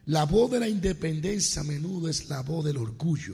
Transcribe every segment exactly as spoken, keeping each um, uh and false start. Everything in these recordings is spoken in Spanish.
La voz de la independencia a menudo es la voz del orgullo.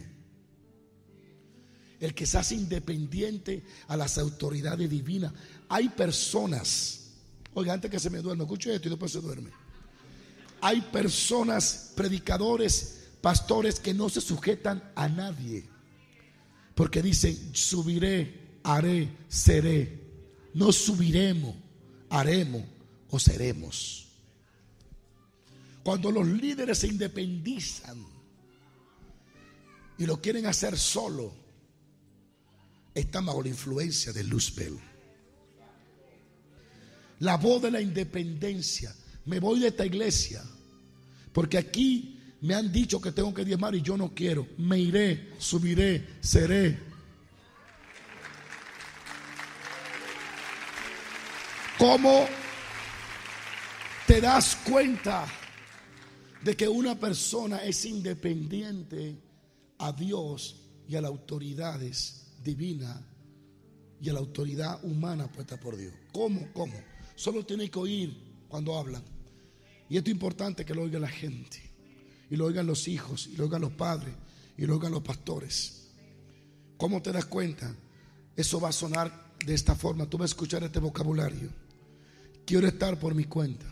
El que se hace independiente a las autoridades divinas. Hay personas, oiga, antes que se me duerme, escucho esto y después se duerme. Hay personas, predicadores, pastores que no se sujetan a nadie, porque dicen: subiré, haré, seré. No subiremos, haremos o seremos. Cuando los líderes se independizan y lo quieren hacer solo, están bajo la influencia de Luzbel. La voz de la independencia. Me voy de esta iglesia porque aquí me han dicho que tengo que diezmar y yo no quiero. Me iré, subiré, seré. ¿Cómo te das cuenta de que una persona es independiente a Dios y a las autoridades divinas y a la autoridad humana puesta por Dios? ¿Cómo? ¿Cómo? Solo tiene que oír cuando hablan. Y esto es importante que lo oiga la gente, y lo oigan los hijos, y lo oigan los padres, y lo oigan los pastores. ¿Cómo te das cuenta? Eso va a sonar de esta forma. Tú vas a escuchar este vocabulario: quiero estar por mi cuenta.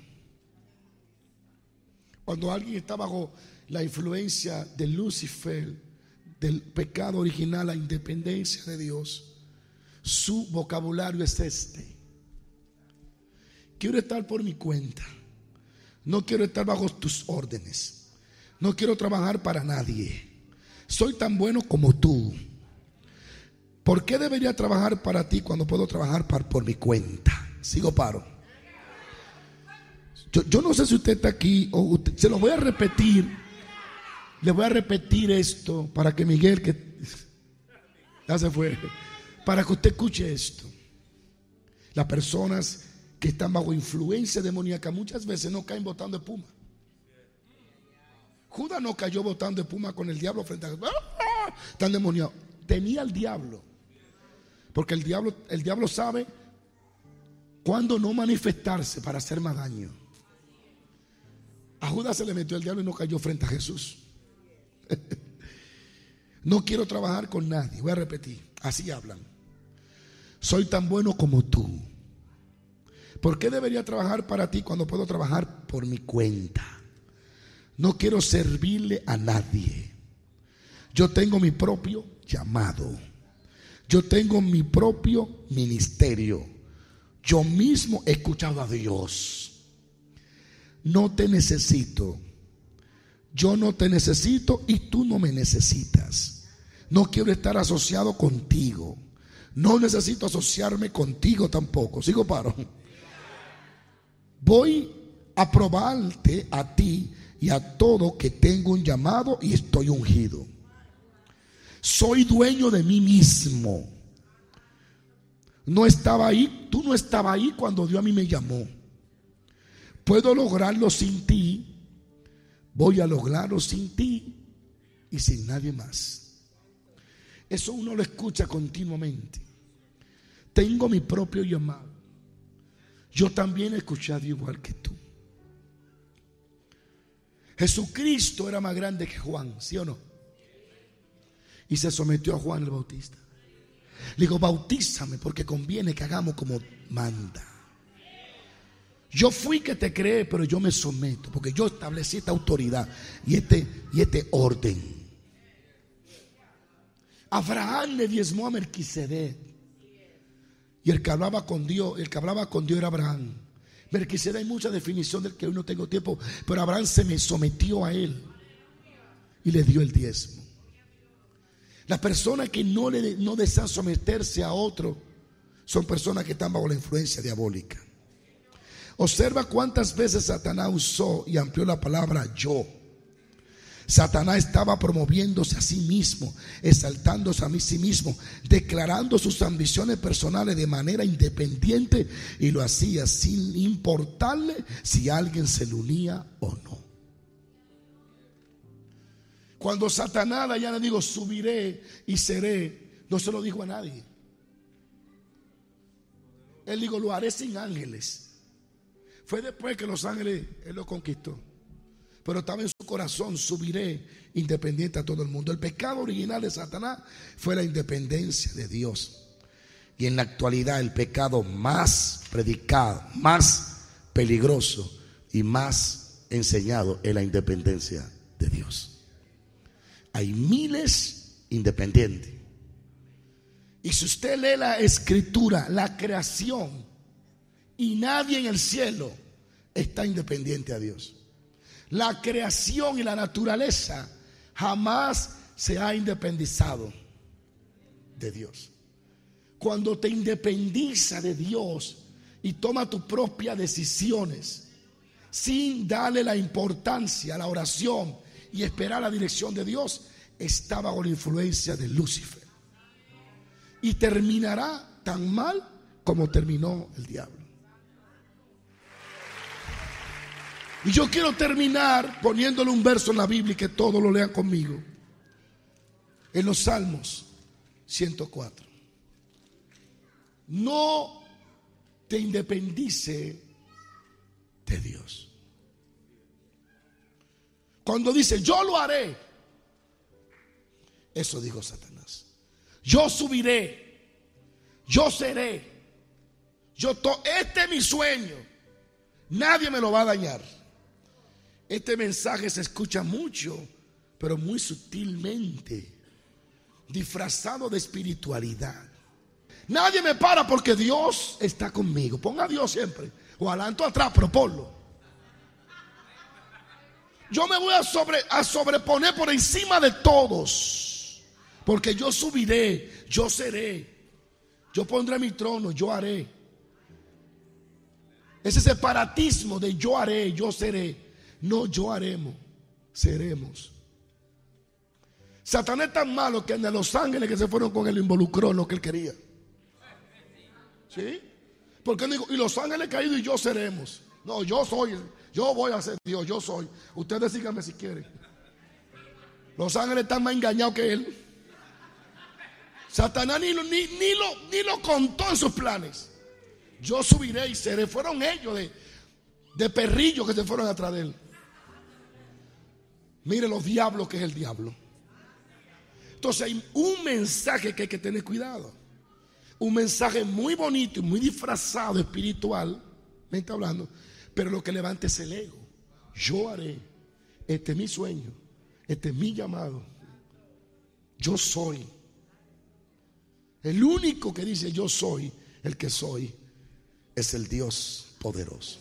Cuando alguien está bajo la influencia de Lucifer, del pecado original, la independencia de Dios, su vocabulario es este: quiero estar por mi cuenta. No quiero estar bajo tus órdenes. No quiero trabajar para nadie. Soy tan bueno como tú. ¿Por qué debería trabajar para ti cuando puedo trabajar para, por mi cuenta? Sigo paro. Yo, yo no sé si usted está aquí o usted, se lo voy a repetir. Le voy a repetir esto para que Miguel, que ya se fue, para que usted escuche esto. Las personas que están bajo influencia demoníaca muchas veces no caen botando espuma. Judas no cayó botando espuma con el diablo frente a él. ¡Ah! Tan demoniado. Tenía al diablo. Porque el diablo, el diablo sabe cuándo no manifestarse para hacer más daño. A Judas se le metió el diablo y no cayó frente a Jesús. No quiero trabajar con nadie. Voy a repetir. Así hablan. Soy tan bueno como tú. ¿Por qué debería trabajar para ti cuando puedo trabajar por mi cuenta? No quiero servirle a nadie. Yo tengo mi propio llamado. Yo tengo mi propio ministerio. Yo mismo he escuchado a Dios. No te necesito. Yo no te necesito y tú no me necesitas. No quiero estar asociado contigo. No necesito asociarme contigo tampoco. Sigo paro. Voy a probarte a ti y a todo que tengo un llamado y estoy ungido. Soy dueño de mí mismo. No estaba ahí, tú no estabas ahí cuando Dios a mí me llamó. Puedo lograrlo sin ti. Voy a lograrlo sin ti y sin nadie más. Eso uno lo escucha continuamente. Tengo mi propio llamado. Yo también he escuchado igual que tú. Jesucristo era más grande que Juan, ¿sí o no? Y se sometió a Juan el Bautista. Le digo: bautízame porque conviene que hagamos como manda. Yo fui que te creé, pero yo me someto porque yo establecí esta autoridad y este, y este orden. Abraham le diezmó a Melquisedec. Y el que hablaba con Dios, el que hablaba con Dios era Abraham. Melquisedec, hay mucha definición del que hoy no tengo tiempo, pero Abraham se me sometió a él y le dio el diezmo. Las personas que no, le, no desean someterse a otro son personas que están bajo la influencia diabólica. Observa cuántas veces Satanás usó y amplió la palabra yo. Satanás estaba promoviéndose a sí mismo, exaltándose a sí mismo, declarando sus ambiciones personales de manera independiente, y lo hacía sin importarle si alguien se le unía o no. Cuando Satanás ya le digo subiré y seré, no se lo dijo a nadie. Él dijo: lo haré sin ángeles. Fue después que los ángeles él lo conquistó. pero estaba en su corazón: subiré independiente a todo el mundo. El pecado original de Satanás fue la independencia de Dios. Y en la actualidad el pecado más predicado, más peligroso y más enseñado es la independencia de Dios. Hay miles independientes. Y si usted lee la escritura, la creación, y nadie en el cielo está independiente a Dios. La creación y la naturaleza jamás se ha independizado de Dios. Cuando te independiza de Dios y toma tus propias decisiones sin darle la importancia a la oración y esperar la dirección de Dios, está bajo la influencia de Lucifer y terminará tan mal como terminó el diablo. Y yo quiero terminar poniéndole un verso en la Biblia y que todos lo lean conmigo. En los Salmos ciento cuatro. No te independice de Dios. Cuando dice yo lo haré, eso dijo Satanás. Yo subiré, yo seré, yo to este es mi sueño, nadie me lo va a dañar. Este mensaje se escucha mucho, pero muy sutilmente, disfrazado de espiritualidad. Nadie me para porque Dios está conmigo. Ponga a Dios siempre, o adelante o atrás, pero ponlo. Yo me voy a, sobre, a sobreponer por encima de todos, porque yo subiré, yo seré, yo pondré mi trono, yo haré. Ese separatismo de yo haré, yo seré. No, yo haremos, seremos. Satanás es tan malo que en los ángeles que se fueron con él involucró en lo que él quería. ¿Sí? Porque él dijo, y los ángeles caídos y yo seremos. No, yo soy, yo voy a ser Dios, yo soy. Ustedes síganme si quieren. Los ángeles están más engañados que él. Satanás ni lo, ni, ni lo, ni lo contó en sus planes. Yo subiré y seré. Fueron ellos de, de perrillos que se fueron atrás de él. Mire los diablos que es el diablo. Entonces hay un mensaje que hay que tener cuidado. Un mensaje muy bonito y muy disfrazado, espiritual, me está hablando, pero lo que levanta es el ego. Yo haré, este es mi sueño, este es mi llamado. Yo soy. El único que dice yo soy, el que soy, es el Dios poderoso.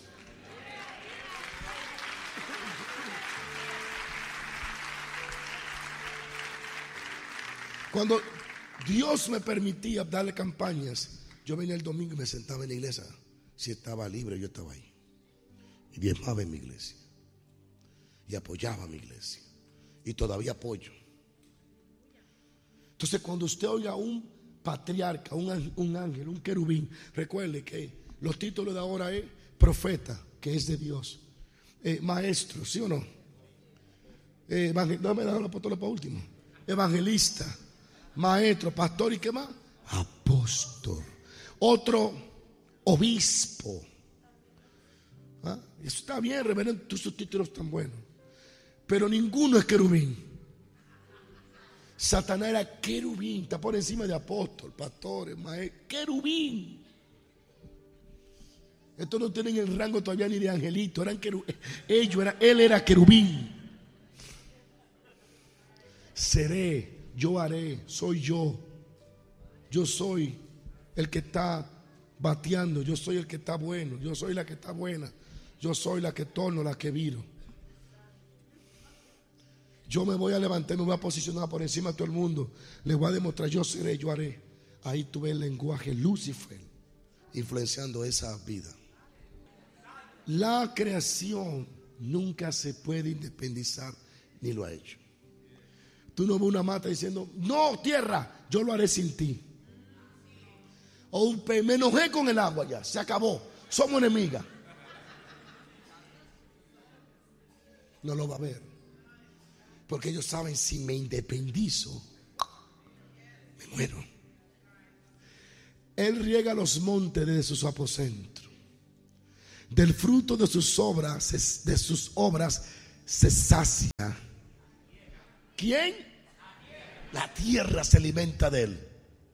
Cuando Dios me permitía darle campañas, yo venía el domingo y me sentaba en la iglesia. Si estaba libre, yo estaba ahí. Y diezmaba en mi iglesia. Y apoyaba a mi iglesia. Y todavía apoyo. Entonces, cuando usted oiga un patriarca, un, un ángel, un querubín, recuerde que los títulos de ahora es profeta, que es de Dios. Eh, maestro, ¿sí o no? Eh, evangel- Dame dar la apóstol para último. Evangelista. Maestro, pastor y qué más, apóstol, otro obispo. ¿Ah? Eso está bien, reverendo, tus títulos están buenos, pero ninguno es querubín. Satanás era querubín, está por encima de apóstol, pastor, maestro, querubín. Estos no tienen el rango todavía ni de angelito, eran querubín. Ellos eran, él era querubín. Seré. Yo haré, soy yo. Yo soy el que está bateando. Yo soy el que está bueno. Yo soy la que está buena. Yo soy la que torno, la que viro. Yo me voy a levantar, me voy a posicionar por encima de todo el mundo. Les voy a demostrar, yo seré, yo haré. Ahí tuve el lenguaje Lucifer influenciando esa vida. La creación nunca se puede independizar, ni lo ha hecho. Tú no ves una mata diciendo, no, tierra, yo lo haré sin ti. O un pez, me enojé con el agua ya, se acabó, somos enemigas. No lo va a ver. Porque ellos saben, si me independizo, me muero. Él riega los montes desde sus aposentos. Del fruto de sus obras, de sus obras se sacia. ¿Quién? La tierra se alimenta de él.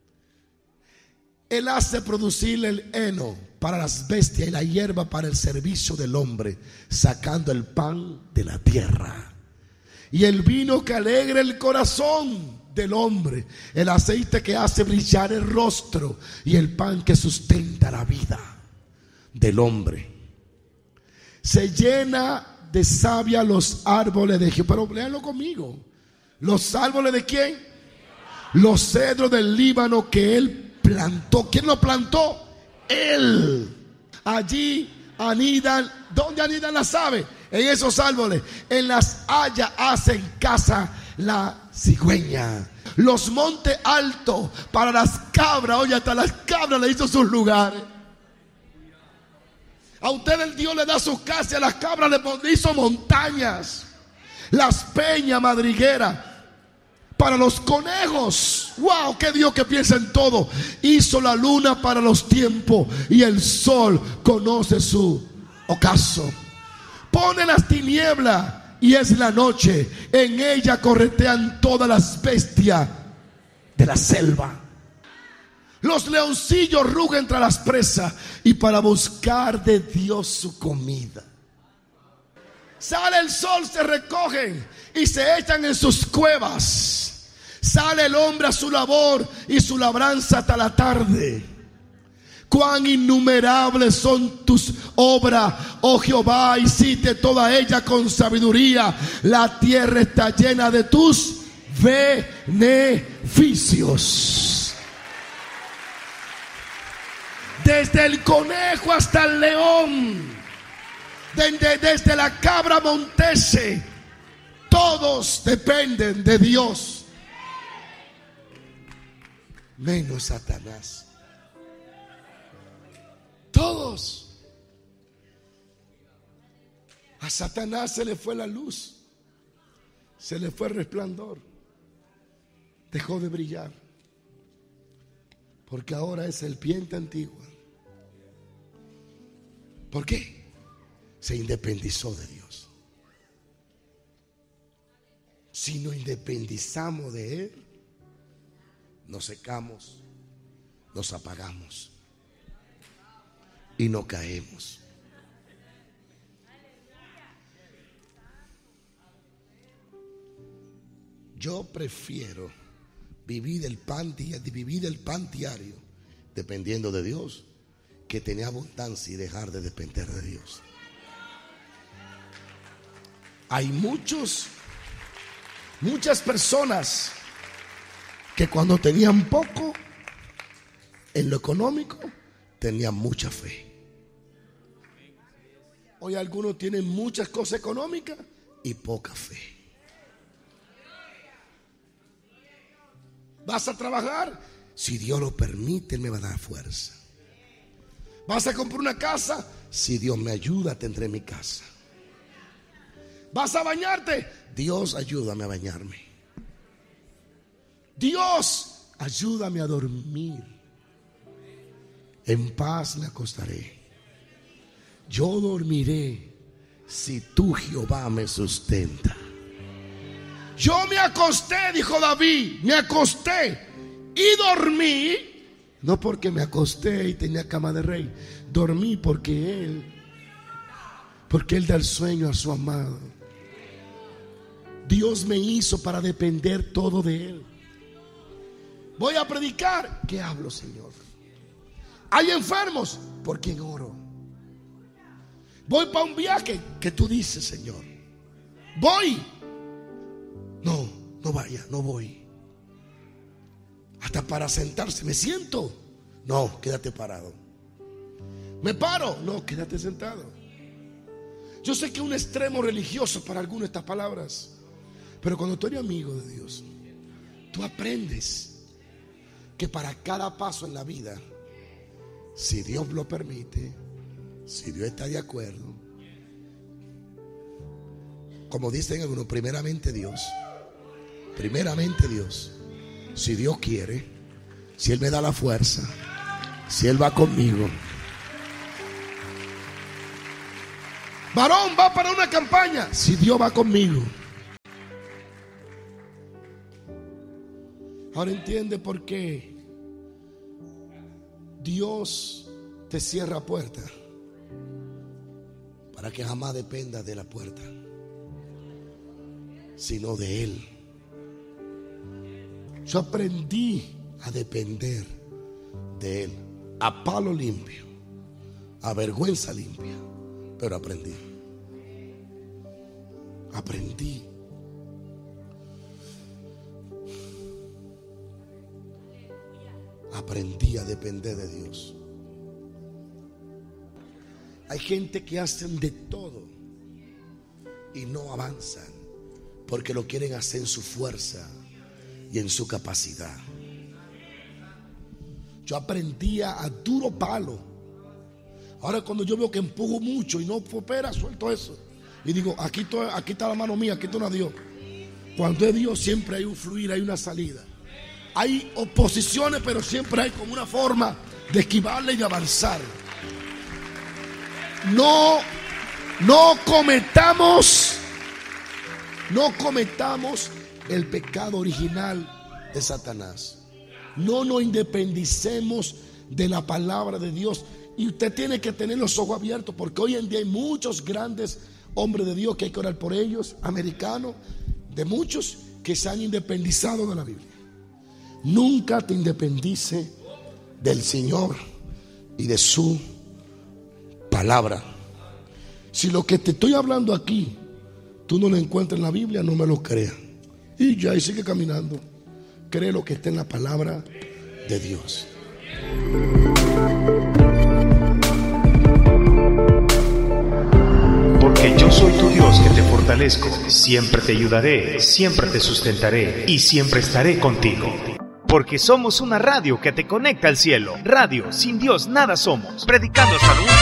Él hace producir el heno para las bestias y la hierba para el servicio del hombre, sacando el pan de la tierra. Y el vino que alegra el corazón del hombre, el aceite que hace brillar el rostro y el pan que sustenta la vida del hombre. Se llena de savia los árboles de Jehová. Pero léanlo conmigo. ¿Los árboles de quién? Los cedros del Líbano que él plantó. ¿Quién lo plantó? Él. Allí anidan. ¿Dónde anidan las aves? En esos árboles. En las hayas hacen casa la cigüeña. Los montes altos para las cabras. Oye, hasta las cabras le hizo sus lugares. A ustedes Dios le da sus casas, a las cabras le hizo montañas. Las peñas madrigueras para los conejos. Wow, qué Dios que piensa en todo. Hizo la luna para los tiempos y el sol conoce su ocaso. Pone las tinieblas y es la noche. En ella corretean todas las bestias de la selva. Los leoncillos rugen tras las presas y para buscar de Dios su comida. Sale el sol, se recogen y se echan en sus cuevas. Sale el hombre a su labor y su labranza hasta la tarde. Cuán innumerables son tus obras, oh Jehová, hiciste toda ella con sabiduría. La tierra está llena de tus beneficios. Desde el conejo hasta el león, desde, desde la cabra montese, todos dependen de Dios, menos Satanás. Todos. A Satanás se le fue la luz, se le fue el resplandor, dejó de brillar, porque ahora es serpiente antigua. ¿Por qué? Se independizó de Dios. Si nos independizamos de Él, nos secamos, nos apagamos y no caemos. Yo prefiero vivir el pan, vivir el pan diario dependiendo de Dios, que tener abundancia y dejar de depender de Dios. Hay muchos, muchas personas que cuando tenían poco en lo económico, tenían mucha fe. Hoy algunos tienen muchas cosas económicas y poca fe. ¿Vas a trabajar? Si Dios lo permite, Él me va a dar fuerza. ¿Vas a comprar una casa? Si Dios me ayuda, tendré mi casa. ¿Vas a bañarte? Dios, ayúdame a bañarme. Dios, ayúdame a dormir. En paz me acostaré. Yo dormiré si tú, Jehová, me sustenta. Yo me acosté, dijo David, me acosté y dormí. No porque me acosté y tenía cama de rey. Dormí porque Él, porque Él da el sueño a su amado. Dios me hizo para depender todo de Él. Voy a predicar. ¿Qué hablo, Señor? Hay enfermos. ¿Por quién oro? Voy para un viaje. ¿Qué tú dices, Señor? Voy. No, no vaya, no voy. Hasta para sentarse, ¿me siento? No, quédate parado. ¿Me paro? No, quédate sentado. Yo sé que es un extremo religioso para algunos estas palabras, pero cuando tú eres amigo de Dios, tú aprendes que para cada paso en la vida, si Dios lo permite, si Dios está de acuerdo, como dicen algunos, primeramente Dios, primeramente Dios. Si Dios quiere, si Él me da la fuerza, si Él va conmigo, Varón, va para una campaña. Si Dios va conmigo. Ahora entiende por qué Dios te cierra puertas. Para que jamás dependa de la puerta, sino de Él. Yo aprendí a depender de Él. A palo limpio, a vergüenza limpia, pero aprendí. Aprendí. Aprendí a depender de Dios. Hay gente que hacen de todo y no avanzan porque lo quieren hacer en su fuerza y en su capacidad. Yo aprendía a duro palo. Ahora cuando yo veo que empujo mucho y no prospera, suelto eso y digo, aquí, to, aquí está la mano mía, aquí está una Dios. Cuando es Dios siempre hay un fluir, hay una salida. Hay oposiciones, pero siempre hay como una forma de esquivarle y de avanzar. No, no cometamos, no cometamos el pecado original de Satanás. No nos independicemos de la palabra de Dios. Y usted tiene que tener los ojos abiertos, porque hoy en día hay muchos grandes hombres de Dios que hay que orar por ellos, americanos, de muchos que se han independizado de la Biblia. Nunca te independice del Señor y de su palabra. Si lo que te estoy hablando aquí tú no lo encuentras en la Biblia, no me lo creas. Y ya, y sigue caminando. Cree lo que está en la palabra de Dios. Porque yo soy tu Dios que te fortalezco, siempre te ayudaré, siempre te sustentaré y siempre estaré contigo. Porque somos una radio que te conecta al cielo. Radio, sin Dios nada somos. Predicando salud.